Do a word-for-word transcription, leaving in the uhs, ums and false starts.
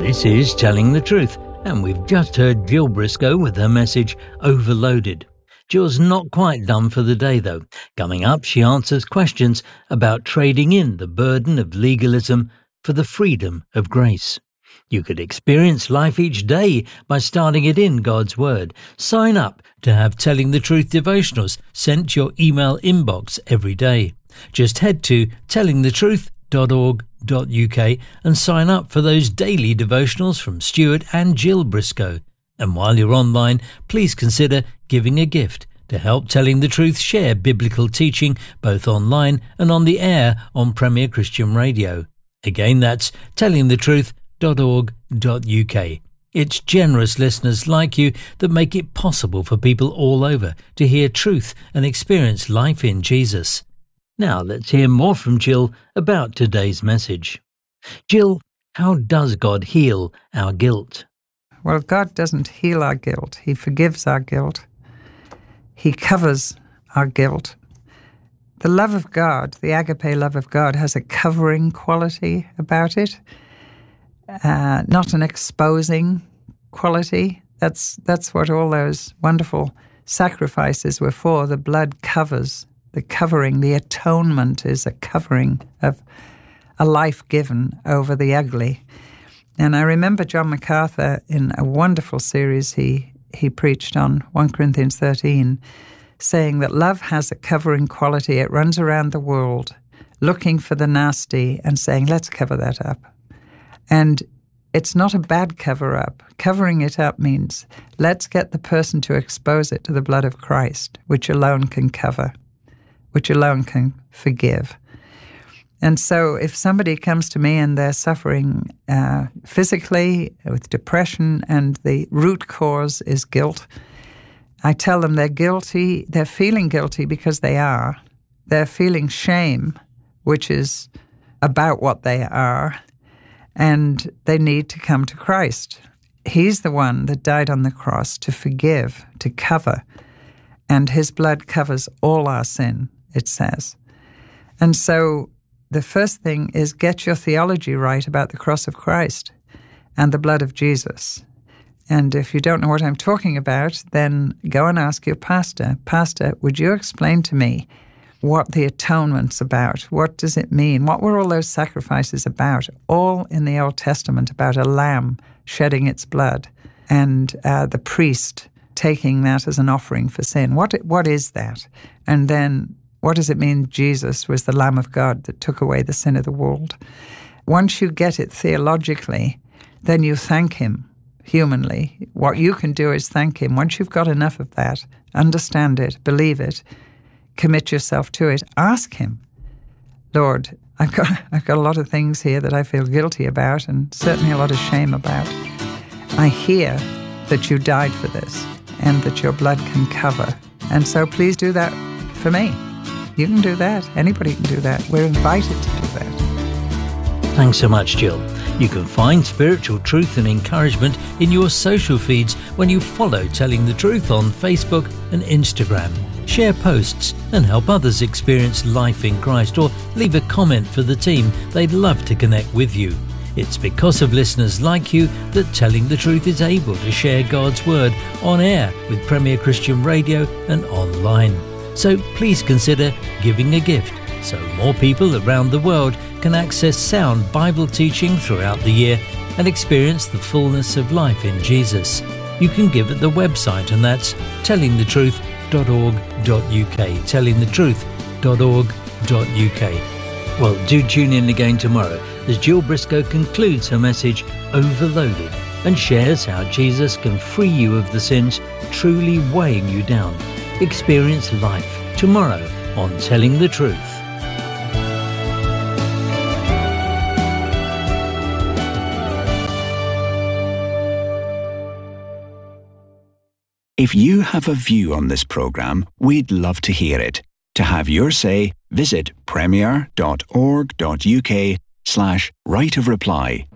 This is Telling the Truth, and we've just heard Jill Briscoe with her message, Overloaded. Jill's not quite done for the day, though. Coming up, she answers questions about trading in the burden of legalism for the freedom of grace. You could experience life each day by starting it in God's Word. Sign up to have Telling the Truth devotionals sent to your email inbox every day. Just head to telling the truth dot org dot U K and sign up for those daily devotionals from Stuart and Jill Briscoe. And while you're online, please consider giving a gift to help Telling the Truth share biblical teaching both online and on the air on Premier Christian Radio. Again, that's telling the truth dot org dot U K. It's generous listeners like you that make it possible for people all over to hear truth and experience life in Jesus. Now let's hear more from Jill about today's message. Jill, how does God heal our guilt? Well, God doesn't heal our guilt. He forgives our guilt. He covers our guilt. The love of God, the agape love of God, has a covering quality about it, uh, not an exposing quality. That's, that's what all those wonderful sacrifices were for. The blood covers. The covering, the atonement is a covering of a life given over the ugly. And I remember John MacArthur in a wonderful series he, he preached on First Corinthians thirteen, saying that love has a covering quality. It runs around the world looking for the nasty and saying, let's cover that up. And it's not a bad cover-up. Covering it up means let's get the person to expose it to the blood of Christ, which alone can cover, which alone can forgive. And so if somebody comes to me and they're suffering uh, physically with depression and the root cause is guilt, I tell them they're guilty, they're feeling guilty because they are. They're feeling shame, which is about what they are, and they need to come to Christ. He's the one that died on the cross to forgive, to cover, and his blood covers all our sin, it says. And so the first thing is get your theology right about the cross of Christ and the blood of Jesus. And if you don't know what I'm talking about, then go and ask your pastor, Pastor, would you explain to me what the atonement's about? What does it mean? What were all those sacrifices about? All in the Old Testament about a lamb shedding its blood and uh, the priest taking that as an offering for sin. What What is that? And then what does it mean Jesus was the Lamb of God that took away the sin of the world? Once you get it theologically, then you thank him humanly. What you can do is thank him. Once you've got enough of that, understand it, believe it, commit yourself to it, ask him, Lord, I've got, I've got a lot of things here that I feel guilty about and certainly a lot of shame about. I hear that you died for this and that your blood can cover. And so please do that for me. You can do that. Anybody can do that. We're invited to do that. Thanks so much, Jill. You can find spiritual truth and encouragement in your social feeds when you follow Telling the Truth on Facebook and Instagram. Share posts and help others experience life in Christ, or leave a comment for the team. They'd love to connect with you. It's because of listeners like you that Telling the Truth is able to share God's Word on air with Premier Christian Radio and online. So please consider giving a gift so more people around the world can access sound Bible teaching throughout the year and experience the fullness of life in Jesus. You can give at the website, and that's telling the truth dot org dot U K, telling the truth dot org dot U K. Well, do tune in again tomorrow as Jill Briscoe concludes her message, Overloaded, and shares how Jesus can free you of the sins truly weighing you down. Experience life tomorrow on Telling the Truth. If you have a view on this programme, we'd love to hear it. To have your say, visit premier dot org dot U K slash right of reply.